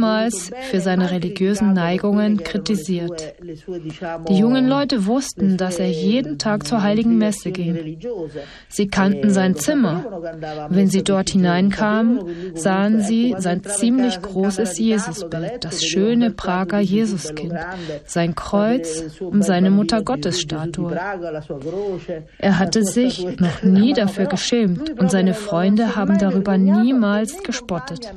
niemals für seine religiösen Neigungen kritisiert. Die jungen Leute wussten, dass er jeden Tag zur Heiligen Messe ging. Sie kannten sein Zimmer. Wenn sie dort hineinkamen, sahen sie sein ziemlich großes Jesusbild, das schöne Prager Jesuskind, sein Kreuz und seine Muttergottesstatue. Er hatte sich noch nie dafür geschämt und seine Freunde haben darüber niemals gespottet.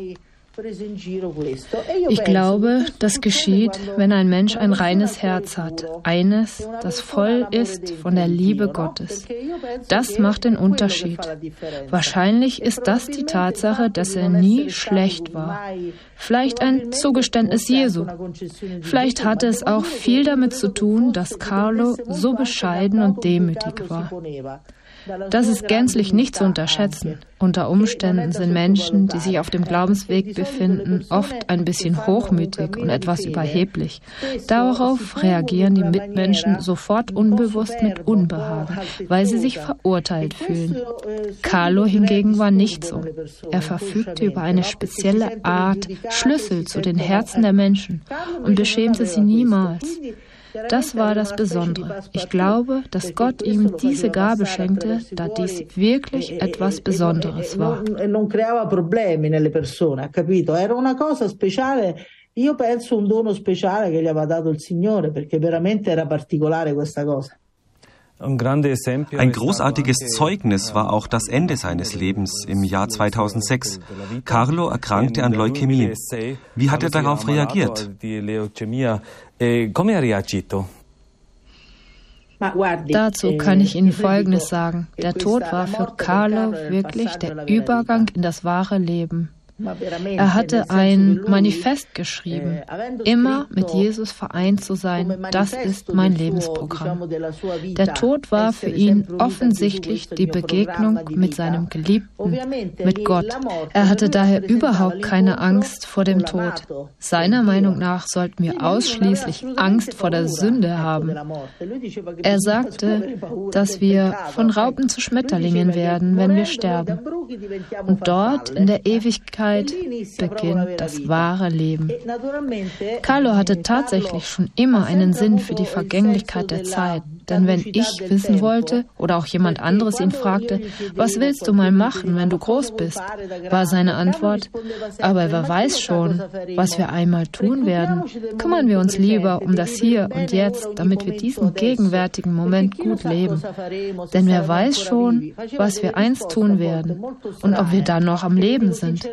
Ich glaube, das geschieht, wenn ein Mensch ein reines Herz hat, eines, das voll ist von der Liebe Gottes. Das macht den Unterschied. Wahrscheinlich ist das die Tatsache, dass er nie schlecht war. Vielleicht ein Zugeständnis Jesu. Vielleicht hatte es auch viel damit zu tun, dass Carlo so bescheiden und demütig war. Das ist gänzlich nicht zu unterschätzen. Unter Umständen sind Menschen, die sich auf dem Glaubensweg befinden, oft ein bisschen hochmütig und etwas überheblich. Darauf reagieren die Mitmenschen sofort unbewusst mit Unbehagen, weil sie sich verurteilt fühlen. Carlo hingegen war nicht so. Er verfügte über eine spezielle Art Schlüssel zu den Herzen der Menschen und beschämte sie niemals. Das war das Besondere. Ich glaube, dass Gott ihm diese Gabe schenkte, da dies wirklich etwas Besonderes war. Non creava problemi nelle persone, capito? Era una cosa speciale. Io penso un dono speciale che gli aveva dato il Signore, perché veramente era particolare questa cosa. Ein großartiges Zeugnis war auch das Ende seines Lebens im Jahr 2006. Carlo erkrankte an Leukämie. Wie hat er darauf reagiert? Dazu kann ich Ihnen Folgendes sagen. Der Tod war für Carlo wirklich der Übergang in das wahre Leben. Er hatte ein Manifest geschrieben. Immer mit Jesus vereint zu sein, das ist mein Lebensprogramm. Der Tod war für ihn offensichtlich die Begegnung mit seinem Geliebten, mit Gott. Er hatte daher überhaupt keine Angst vor dem Tod. Seiner Meinung nach sollten wir ausschließlich Angst vor der Sünde haben. Er sagte, dass wir von Raupen zu Schmetterlingen werden, wenn wir sterben. Und dort in der Ewigkeit beginnt das wahre Leben. Carlo hatte tatsächlich schon immer einen Sinn für die Vergänglichkeit der Zeit. Denn wenn ich wissen wollte oder auch jemand anderes ihn fragte, was willst du mal machen, wenn du groß bist, war seine Antwort, aber wer weiß schon, was wir einmal tun werden. Kümmern wir uns lieber um das Hier und Jetzt, damit wir diesen gegenwärtigen Moment gut leben. Denn wer weiß schon, was wir einst tun werden und ob wir dann noch am Leben sind.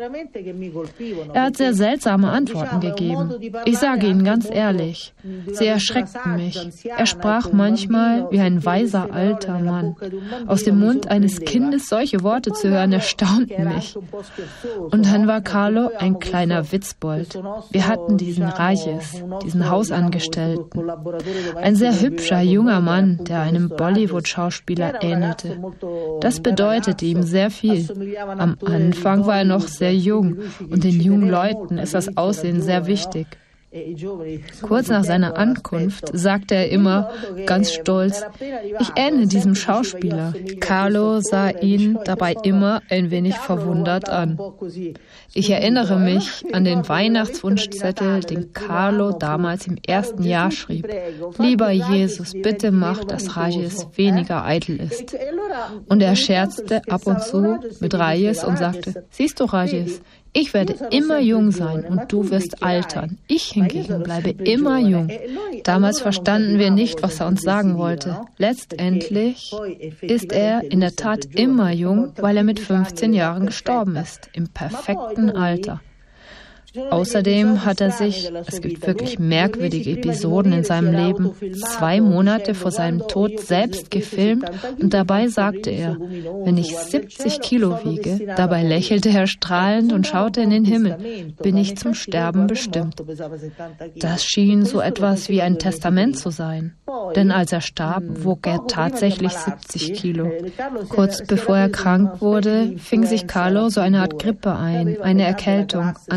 Er hat sehr seltsame Antworten gegeben. Ich sage Ihnen ganz ehrlich, sie erschreckten mich. Er sprach manchmal wie ein weiser alter Mann. Aus dem Mund eines Kindes solche Worte zu hören, erstaunten mich. Und dann war Carlo ein kleiner Witzbold. Wir hatten diesen Rajes, diesen Hausangestellten. Ein sehr hübscher junger Mann, der einem Bollywood-Schauspieler ähnelte. Das bedeutete ihm sehr viel. Am Anfang war er noch sehr jung und den jungen Leuten ist das Aussehen sehr wichtig. Kurz nach seiner Ankunft sagte er immer ganz stolz, ich ähnle diesem Schauspieler. Carlo sah ihn dabei immer ein wenig verwundert an. Ich erinnere mich an den Weihnachtswunschzettel, den Carlo damals im ersten Jahr schrieb. Lieber Jesus, bitte mach, dass Rajes weniger eitel ist. Und er scherzte ab und zu mit Rajes und sagte, siehst du Rajes, ich werde immer jung sein und du wirst altern. Ich hingegen bleibe immer jung. Damals verstanden wir nicht, was er uns sagen wollte. Letztendlich ist er in der Tat immer jung, weil er mit 15 Jahren gestorben ist, im perfekten Alter. Außerdem hat er sich, es gibt wirklich merkwürdige Episoden in seinem Leben, 2 Monate vor seinem Tod selbst gefilmt und dabei sagte er, wenn ich 70 Kilo wiege, dabei lächelte er strahlend und schaute in den Himmel, bin ich zum Sterben bestimmt. Das schien so etwas wie ein Testament zu sein, denn als er starb, wog er tatsächlich 70 Kilo. Kurz bevor er krank wurde, fing sich Carlo so eine Art Grippe ein, eine Erkältung, an der sich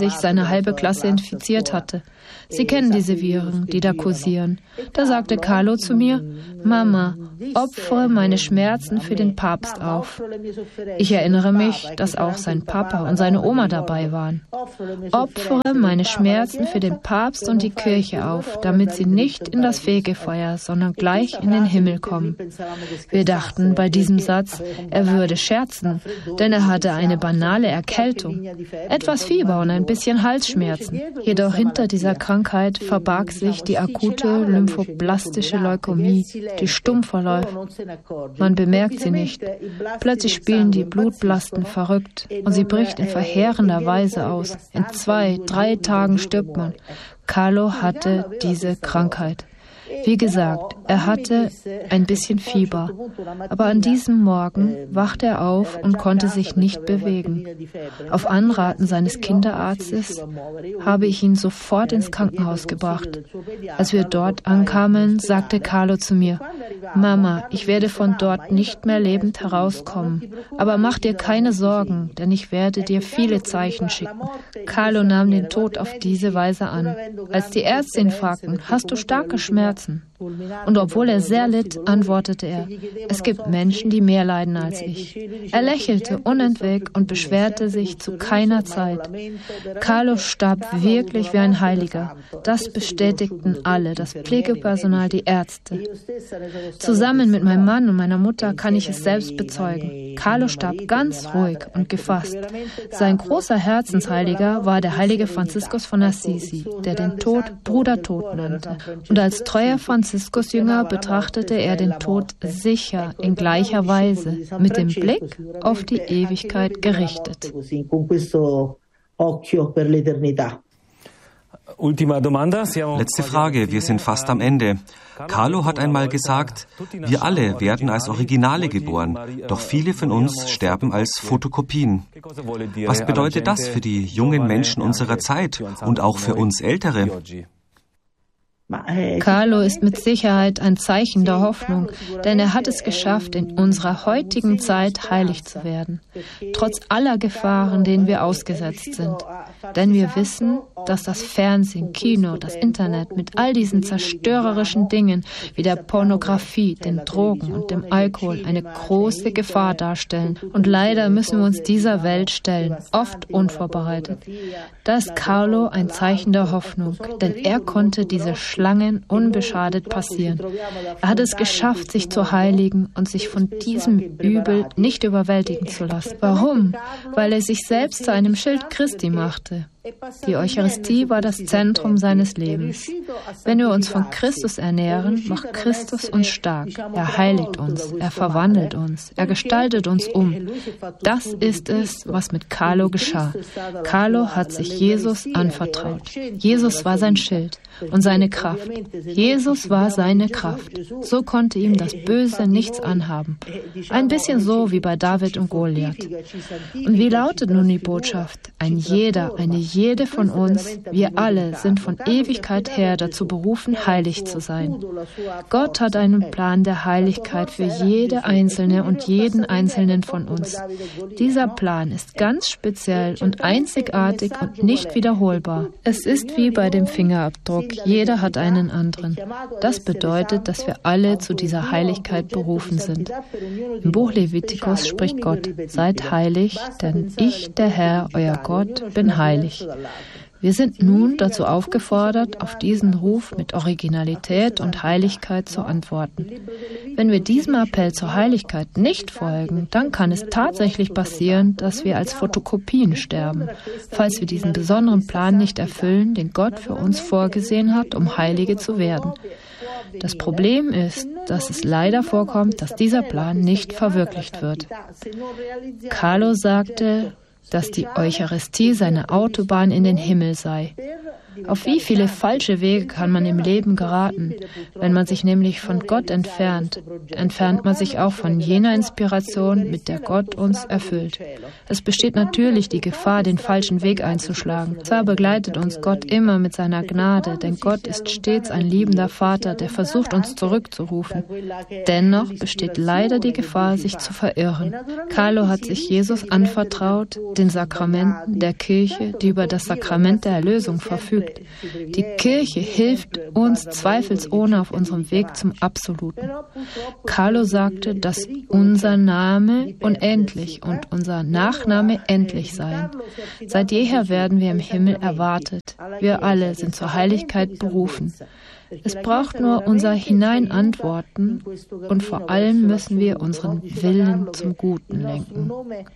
sich seine halbe Klasse infiziert hatte. Sie kennen diese Viren, die da kursieren. Da sagte Carlo zu mir: Mama, opfere meine Schmerzen für den Papst auf. Ich erinnere mich, dass auch sein Papa und seine Oma dabei waren. Opfere meine Schmerzen für den Papst und die Kirche auf, damit sie nicht in das Fegefeuer, sondern gleich in den Himmel kommen. Wir dachten bei diesem Satz, er würde scherzen, denn er hatte eine banale Erkältung, etwas Fieber und ein bisschen Halsschmerzen. Jedoch hinter dieser Krankheit verbarg sich die akute lymphoblastische Leukämie, die stumm verläuft. Man bemerkt sie nicht. Plötzlich spielen die Blutblasten verrückt und sie bricht in verheerender Weise aus. In 2-3 Tagen stirbt man. Carlo hatte diese Krankheit. Wie gesagt, er hatte ein bisschen Fieber, aber an diesem Morgen wachte er auf und konnte sich nicht bewegen. Auf Anraten seines Kinderarztes habe ich ihn sofort ins Krankenhaus gebracht. Als wir dort ankamen, sagte Carlo zu mir: Mama, ich werde von dort nicht mehr lebend herauskommen, aber mach dir keine Sorgen, denn ich werde dir viele Zeichen schicken. Carlo nahm den Tod auf diese Weise an. Als die Ärzte ihn fragten: Hast du starke Schmerzen? Und obwohl er sehr litt, antwortete er: Es gibt Menschen, die mehr leiden als ich. Er lächelte unentwegt und beschwerte sich zu keiner Zeit. Carlo starb wirklich wie ein Heiliger. Das bestätigten alle, das Pflegepersonal, die Ärzte. Zusammen mit meinem Mann und meiner Mutter kann ich es selbst bezeugen. Carlo starb ganz ruhig und gefasst. Sein großer Herzensheiliger war der heilige Franziskus von Assisi, der den Tod Bruder Tod nannte. Und als treuer Franziskusjünger betrachtete er den Tod sicher in gleicher Weise, mit dem Blick auf die Ewigkeit gerichtet. Letzte Frage, wir sind fast am Ende. Carlo hat einmal gesagt, wir alle werden als Originale geboren, doch viele von uns sterben als Fotokopien. Was bedeutet das für die jungen Menschen unserer Zeit und auch für uns Ältere? Carlo ist mit Sicherheit ein Zeichen der Hoffnung, denn er hat es geschafft, in unserer heutigen Zeit heilig zu werden, trotz aller Gefahren, denen wir ausgesetzt sind. Denn wir wissen, dass das Fernsehen, Kino, das Internet mit all diesen zerstörerischen Dingen wie der Pornografie, den Drogen und dem Alkohol eine große Gefahr darstellen. Und leider müssen wir uns dieser Welt stellen, oft unvorbereitet. Da ist Carlo ein Zeichen der Hoffnung, denn er konnte diese Schlangen unbeschadet passieren. Er hat es geschafft, sich zu heiligen und sich von diesem Übel nicht überwältigen zu lassen. Warum? Weil er sich selbst zu einem Schild Christi machte. Die Eucharistie war das Zentrum seines Lebens. Wenn wir uns von Christus ernähren, macht Christus uns stark. Er heiligt uns, er verwandelt uns, er gestaltet uns um. Das ist es, was mit Carlo geschah. Carlo hat sich Jesus anvertraut. Jesus war sein Schild und seine Kraft. Jesus war seine Kraft. So konnte ihm das Böse nichts anhaben. Ein bisschen so wie bei David und Goliath. Und wie lautet nun die Botschaft? Ein jeder, eine jede von uns, wir alle sind von Ewigkeit her dazu berufen, heilig zu sein. Gott hat einen Plan der Heiligkeit für jede Einzelne und jeden Einzelnen von uns. Dieser Plan ist ganz speziell und einzigartig und nicht wiederholbar. Es ist wie bei dem Fingerabdruck. Jeder hat einen anderen. Das bedeutet, dass wir alle zu dieser Heiligkeit berufen sind. Im Buch Levitikus spricht Gott: Seid heilig, denn ich, der Herr, euer Gott, bin heilig. Wir sind nun dazu aufgefordert, auf diesen Ruf mit Originalität und Heiligkeit zu antworten. Wenn wir diesem Appell zur Heiligkeit nicht folgen, dann kann es tatsächlich passieren, dass wir als Fotokopien sterben, falls wir diesen besonderen Plan nicht erfüllen, den Gott für uns vorgesehen hat, um Heilige zu werden. Das Problem ist, dass es leider vorkommt, dass dieser Plan nicht verwirklicht wird. Carlo sagte, dass die Eucharistie seine Autobahn in den Himmel sei. Auf wie viele falsche Wege kann man im Leben geraten? Wenn man sich nämlich von Gott entfernt, entfernt man sich auch von jener Inspiration, mit der Gott uns erfüllt. Es besteht natürlich die Gefahr, den falschen Weg einzuschlagen. Zwar begleitet uns Gott immer mit seiner Gnade, denn Gott ist stets ein liebender Vater, der versucht, uns zurückzurufen. Dennoch besteht leider die Gefahr, sich zu verirren. Carlo hat sich Jesus anvertraut, den Sakramenten der Kirche, die über das Sakrament der Erlösung verfügt. Die Kirche hilft uns zweifelsohne auf unserem Weg zum Absoluten. Carlo sagte, dass unser Name unendlich und unser Nachname endlich seien. Seit jeher werden wir im Himmel erwartet. Wir alle sind zur Heiligkeit berufen. Es braucht nur unser Hineinantworten und vor allem müssen wir unseren Willen zum Guten lenken.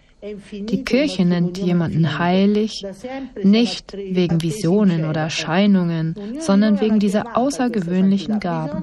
Die Kirche nennt jemanden heilig, nicht wegen Visionen oder Erscheinungen, sondern wegen dieser außergewöhnlichen Gaben.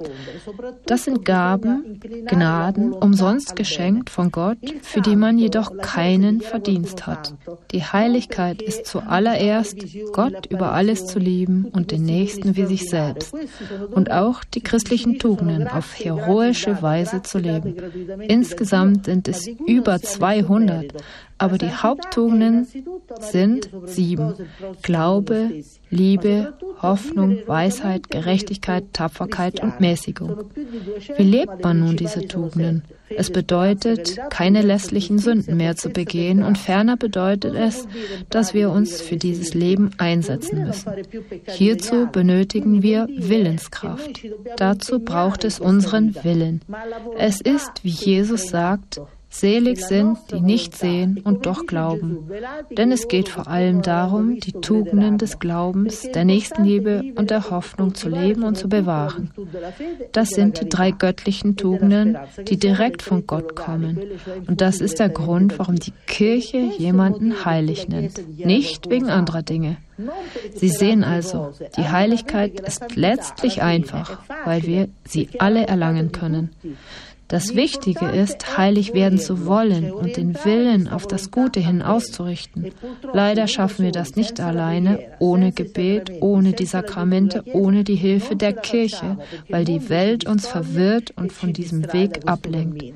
Das sind Gaben, Gnaden, umsonst geschenkt von Gott, für die man jedoch keinen Verdienst hat. Die Heiligkeit ist zuallererst, Gott über alles zu lieben und den Nächsten wie sich selbst. Und auch die christlichen Tugenden auf heroische Weise zu leben. Insgesamt sind es über 200. Aber die Haupttugenden sind 7. Glaube, Liebe, Hoffnung, Weisheit, Gerechtigkeit, Tapferkeit und Mäßigung. Wie lebt man nun diese Tugenden? Es bedeutet, keine lässlichen Sünden mehr zu begehen und ferner bedeutet es, dass wir uns für dieses Leben einsetzen müssen. Hierzu benötigen wir Willenskraft. Dazu braucht es unseren Willen. Es ist, wie Jesus sagt, selig sind, die nicht sehen und doch glauben. Denn es geht vor allem darum, die Tugenden des Glaubens, der Nächstenliebe und der Hoffnung zu leben und zu bewahren. Das sind die 3 göttlichen Tugenden, die direkt von Gott kommen. Und das ist der Grund, warum die Kirche jemanden heilig nennt. Nicht wegen anderer Dinge. Sie sehen also, die Heiligkeit ist letztlich einfach, weil wir sie alle erlangen können. Das Wichtige ist, heilig werden zu wollen und den Willen auf das Gute hin auszurichten. Leider schaffen wir das nicht alleine, ohne Gebet, ohne die Sakramente, ohne die Hilfe der Kirche, weil die Welt uns verwirrt und von diesem Weg ablenkt.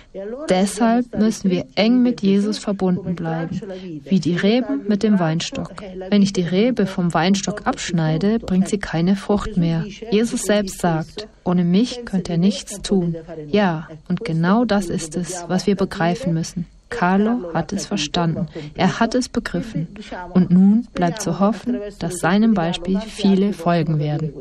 Deshalb müssen wir eng mit Jesus verbunden bleiben, wie die Reben mit dem Weinstock. Wenn ich die Rebe vom Weinstock abschneide, bringt sie keine Frucht mehr. Jesus selbst sagt, ohne mich könnt ihr nichts tun. Ja, und genau das ist es, was wir begreifen müssen. Carlo hat es verstanden, er hat es begriffen. Und nun bleibt zu hoffen, dass seinem Beispiel viele folgen werden.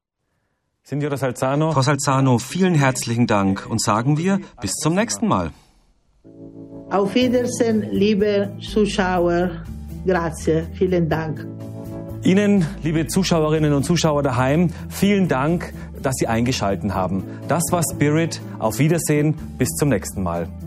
Frau Salzano, vielen herzlichen Dank und sagen wir bis zum nächsten Mal. Auf Wiedersehen, liebe Zuschauer. Grazie, vielen Dank. Ihnen, liebe Zuschauerinnen und Zuschauer daheim, vielen Dank, dass Sie eingeschaltet haben. Das war Spirit. Auf Wiedersehen, bis zum nächsten Mal.